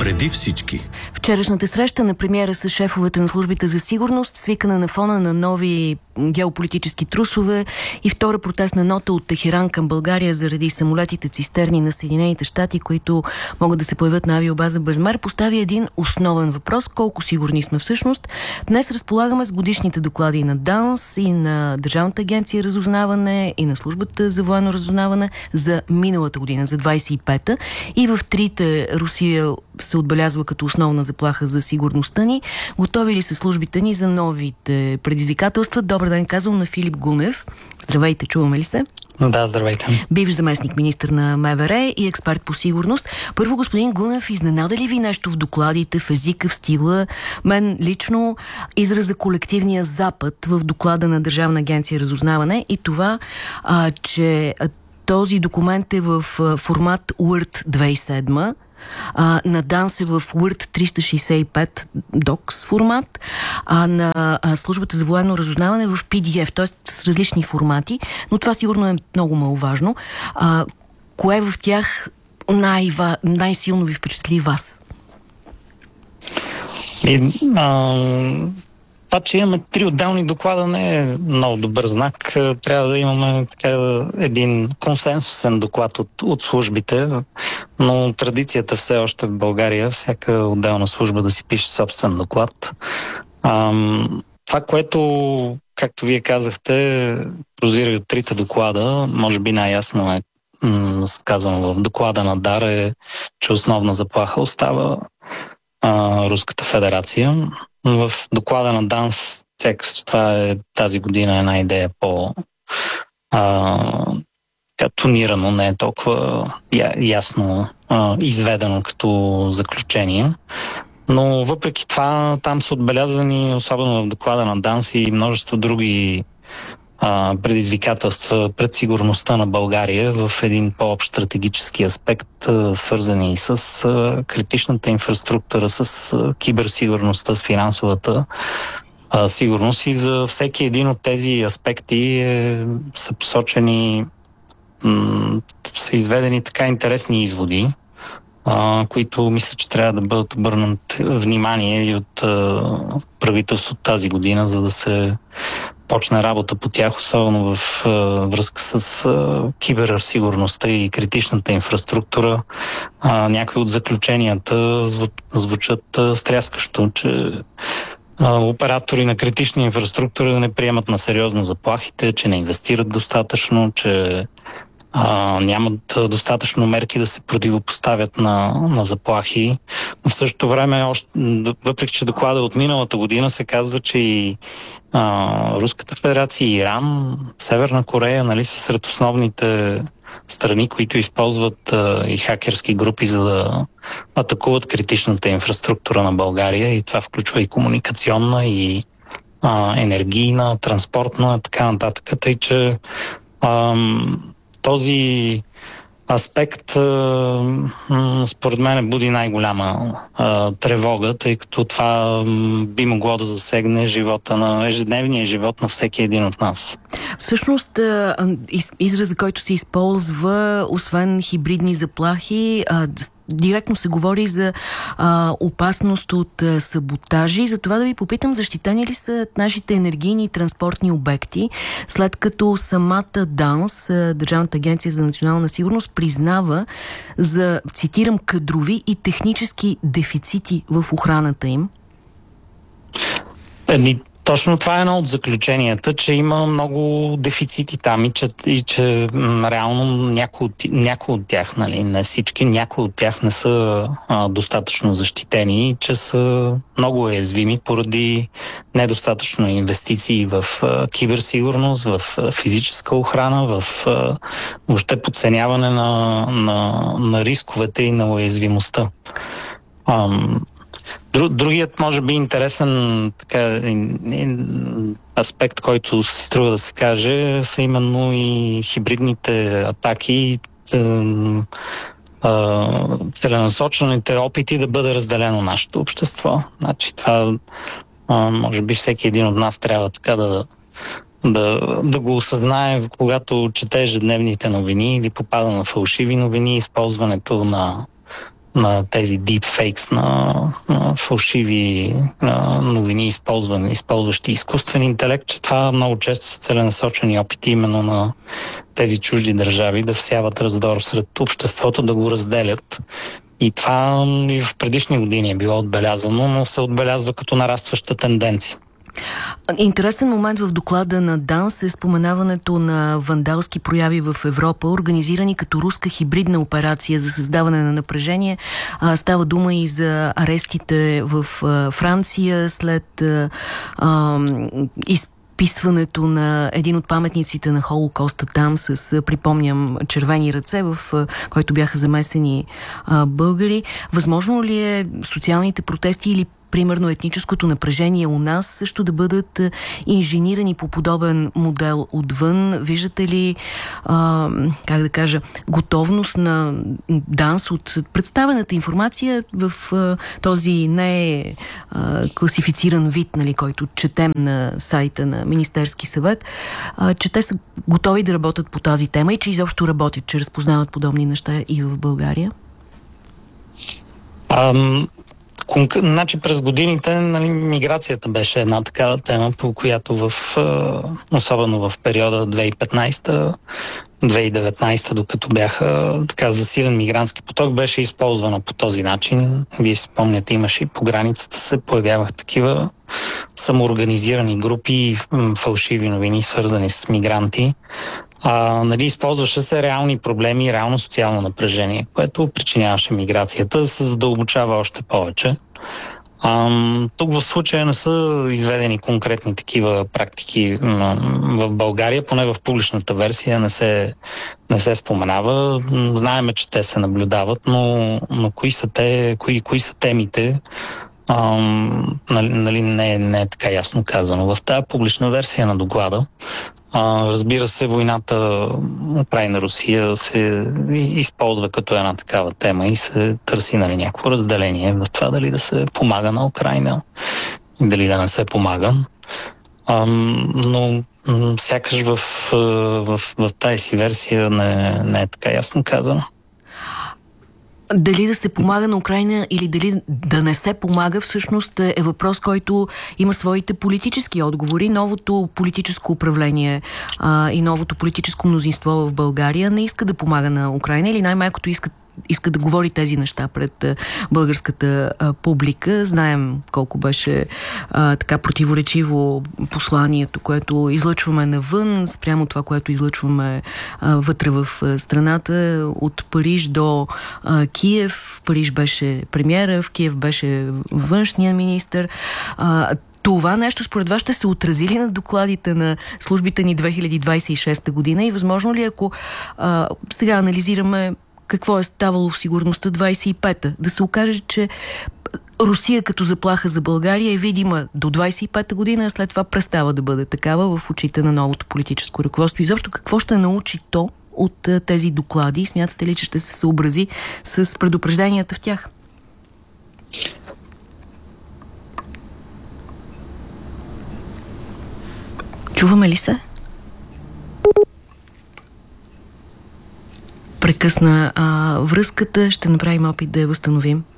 Преди всички. Вчерашната среща на премиера с шефовете на службите за сигурност, свикана на фона на нови геополитически трусове и втора протестна нота от Техеран към България заради самолетите цистерни на Съединените щати, които могат да се появят на авиобаза Безмер, постави един основен въпрос: колко сигурни сме всъщност. Днес разполагаме с годишните доклади на ДАНС и на Държавната агенция разузнаване и на службата за военно разузнаване за миналата година, за 25-та. И в трите Русия се отбелязва като основна заплаха за сигурността ни. Готови ли са службите ни за новите предизвикателства? Добър ден, казвам на Филип Гунев. Здравейте, чуваме ли се? Да, здравейте. Бивш заместник министър на МВР и експерт по сигурност. Първо, господин Гунев, изненада ли ви нещо в докладите, в езика, в стила? Мен лично израза колективния Запад в доклада на Държавна агенция разузнаване и това, че този документ е в формат Word 2007, на ДАНС е в Word 365 Docs формат, а на службата за военно разузнаване в PDF, т.е. с различни формати, но това сигурно е много маловажно. Кое в тях най-силно ви впечатли вас? Това, че имаме три отделни доклада, не е много добър знак. Трябва да имаме един консенсусен доклад от службите, но традицията все още в България, всяка отделна служба да си пише собствен доклад. Това, което, както вие казахте, прозира от трите доклада, може би най-ясно е сказано в доклада на ДАР, е, че основна заплаха остава Руската федерация. В доклада на ДАНС това е тази година една идея тонирано, не е толкова ясно изведено като заключение. Но въпреки това там са отбелязани, особено в доклада на ДАНС, и множество други предизвикателства пред сигурността на България в един по-общ стратегически аспект, свързани с критичната инфраструктура, с киберсигурността, с финансовата сигурност. И за всеки един от тези аспекти са посочени, са изведени така интересни изводи, които мисля, че трябва да бъдат обърнат внимание и от правителството тази година, за да се почне работа по тях, особено в връзка с киберсигурността и критичната инфраструктура. Някои от заключенията звучат стряскащо, че оператори на критична инфраструктура не приемат на сериозно заплахите, че не инвестират достатъчно, че нямат достатъчно мерки да се противопоставят на заплахи. Но в същото време, въпреки че доклада от миналата година, се казва, че и Руската федерация, Иран, Северна Корея, са сред основните страни, които използват и хакерски групи, за да атакуват критичната инфраструктура на България, и това включва и комуникационна, и енергийна, транспортна, така нататък. Тъй, че този аспект според мен буди най-голяма тревога, тъй като това би могло да засегне ежедневния живот на всеки един от нас. Всъщност, израза, който се използва, освен хибридни заплахи, директно се говори за опасност от саботажи. За това да ви попитам, защитени ли са нашите енергийни и транспортни обекти, след като самата ДАНС, Държавната агенция за национална сигурност, признава за, цитирам, кадрови и технически дефицити в охраната им? Точно това е едно от заключенията, че има много дефицити там и че реално някои от тях, не всички, някои от тях не са достатъчно защитени и че са много уязвими поради недостатъчно инвестиции в киберсигурност, в физическа охрана, в въобще подценяване на рисковете и на уязвимостта. Другият, може би, интересен аспект, който се струва да се каже, са именно и хибридните атаки, целенасочените опити да бъде разделено нашето общество. Значи това, може би, всеки един от нас трябва така да го осъзнае, когато чете ежедневните новини или попада на фалшиви новини, използването на на тези deepfakes, на фалшиви новини, използващи изкуствен интелект, че това много често са целенасочени опити именно на тези чужди държави да всяват раздор сред обществото, да го разделят. И това и в предишни години е било отбелязано, но се отбелязва като нарастваща тенденция. Интересен момент в доклада на ДАНС е споменаването на вандалски прояви в Европа, организирани като руска хибридна операция за създаване на напрежение. Става дума и за арестите в Франция след изписването на един от паметниците на Холокоста там с, припомням, червени ръце, в който бяха замесени българи. Възможно ли е социалните протести или примерно етническото напрежение у нас също да бъдат инженирани по подобен модел отвън? Виждате ли, как да кажа, готовност на ДАНС от представената информация в този не класифициран вид, нали, който четем на сайта на Министерски съвет, че те са готови да работят по тази тема и че изобщо работят, че разпознават подобни неща и в България? Значи през годините, нали, миграцията беше една такава тема, по която особено в периода 2015-2019, докато бяха така засилен мигрантски поток, беше използвано по този начин. Вие си спомняте, имаше и по границата се появявах такива самоорганизирани групи, фалшиви новини, свързани с мигранти. Нали, използваше се реални проблеми, реално социално напрежение, което причиняваше миграцията да се задълбочава още повече. Тук в случая не са изведени конкретни такива практики в България, поне в публичната версия не се споменава. Знаеме, че те се наблюдават, но кои са те, кои са темите, нали, не е така ясно казано. В тази публична версия на доклада, разбира се, войната Украйна-Русия се използва като една такава тема и се търси, нали, някакво разделение в това дали да се помага на Украйна и дали да не се помага. Но сякаш в тази си версия не е така ясно казано. Дали да се помага на Украйна или дали да не се помага, всъщност е въпрос, който има своите политически отговори. Новото политическо управление и новото политическо мнозинство в България не иска да помага на Украйна или най-малкото иска да говори тези неща пред българската публика. Знаем колко беше така противоречиво посланието, което излъчваме навън, спрямо това, което излъчваме вътре в страната. От Париж до Киев. В Париж беше премиера, в Киев беше външния министър. Това нещо според вас ще се отрази ли на докладите на службите ни 2026 година и възможно ли, ако сега анализираме какво е ставало в сигурността 25-та, да се окаже, че Русия като заплаха за България е видима до 25-та година, а след това престава да бъде такава в очите на новото политическо ръководство? Изобщо какво ще научи то от тези доклади? Смятате ли, че ще се съобрази с предупрежденията в тях? Чуваме ли се? Прекъсна връзката. Ще направим опит да я възстановим.